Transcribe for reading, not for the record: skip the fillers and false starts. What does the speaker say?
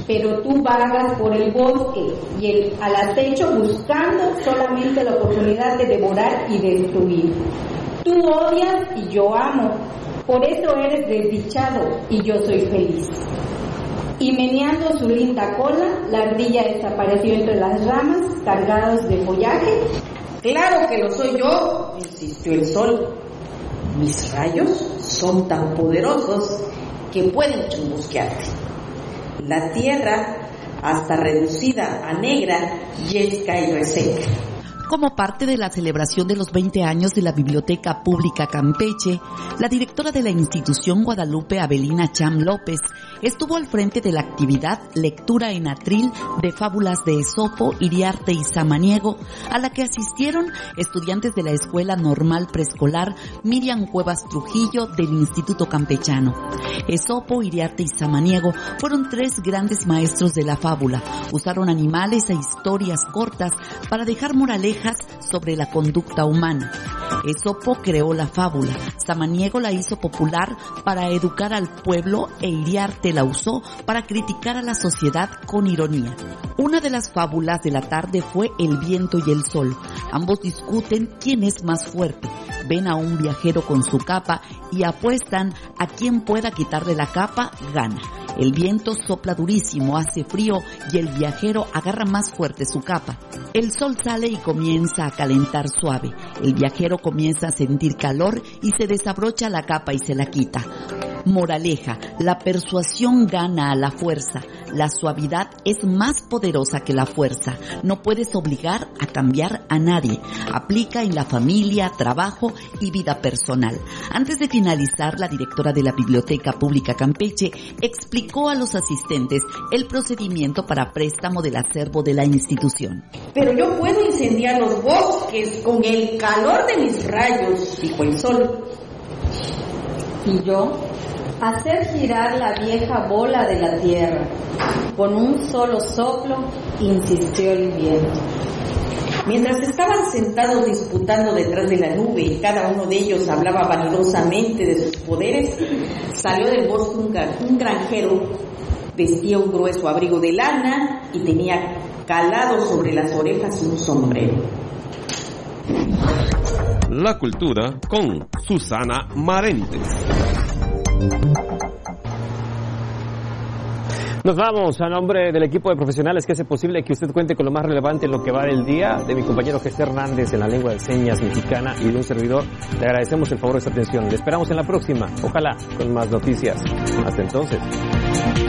pero tú vagas por el bosque y al acecho buscando solamente la oportunidad de devorar y destruir. Tú odias y yo amo, por eso eres desdichado y yo soy feliz. Y meneando su linda cola, la ardilla desapareció entre las ramas cargadas de follaje. Claro que lo soy yo, insistió el sol. Mis rayos son tan poderosos que pueden chubusquearte. La tierra, hasta reducida a negra, yesca y reseca. Como parte de la celebración de los 20 años de la Biblioteca Pública Campeche, la directora de la institución, Guadalupe Avelina Cham López, estuvo al frente de la actividad Lectura en Atril de fábulas de Esopo, Iriarte y Samaniego, a la que asistieron estudiantes de la Escuela Normal Preescolar Miriam Cuevas Trujillo del Instituto Campechano. Esopo, Iriarte y Samaniego fueron 3 grandes maestros de la fábula. Usaron animales e historias cortas para dejar moralejas sobre la conducta humana. Esopo creó la fábula, Samaniego la hizo popular para educar al pueblo e Iriarte la usó para criticar a la sociedad con ironía. Una de las fábulas de la tarde fue El viento y el sol. Ambos discuten quién es más fuerte. Ven a un viajero con su capa y apuestan a quien pueda quitarle la capa, gana. El viento sopla durísimo, hace frío y el viajero agarra más fuerte su capa. El sol sale y comienza a calentar suave. El viajero comienza a sentir calor y se desabrocha la capa y se la quita. Moraleja, la persuasión gana a la fuerza. La suavidad es más poderosa que la fuerza. No puedes obligar a cambiar a nadie. Aplica en la familia, trabajo y vida personal. Antes de finalizar, la directora de la Biblioteca Pública Campeche explicó a los asistentes el procedimiento para préstamo del acervo de la institución. Pero yo puedo incendiar los bosques con el calor de mis rayos, dijo el sol. Y yo, hacer girar la vieja bola de la tierra. Con un solo soplo, insistió el viento. Mientras estaban sentados disputando detrás de la nube y cada uno de ellos hablaba vanidosamente de sus poderes, salió del bosque un granjero, vestía un grueso abrigo de lana y tenía calado sobre las orejas un sombrero. La cultura con Susana Marentes. Nos vamos a nombre del equipo de profesionales que hace posible que usted cuente con lo más relevante en lo que va del día, de mi compañero Jesús Hernández en la lengua de señas mexicana y de un servidor. Le agradecemos el favor de su atención. Le esperamos en la próxima, ojalá con más noticias. Hasta entonces.